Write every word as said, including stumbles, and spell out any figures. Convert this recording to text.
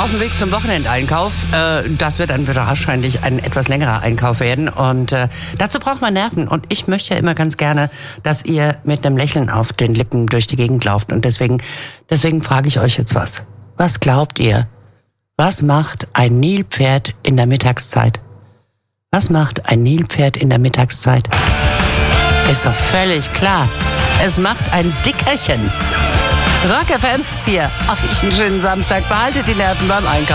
Auf dem Weg zum Wochenendeinkauf. Äh, das wird dann wahrscheinlich ein etwas längerer Einkauf werden. Und äh, dazu braucht man Nerven. Und ich möchte ja immer ganz gerne, dass ihr mit einem Lächeln auf den Lippen durch die Gegend lauft. Und deswegen, deswegen frage ich euch jetzt was. Was glaubt ihr? Was macht ein Nilpferd in der Mittagszeit? Was macht ein Nilpferd in der Mittagszeit? Ist doch völlig klar. Es macht ein Dickerchen. Rock F M ist hier. Euch einen schönen Samstag. Behaltet die Nerven beim Einkaufen.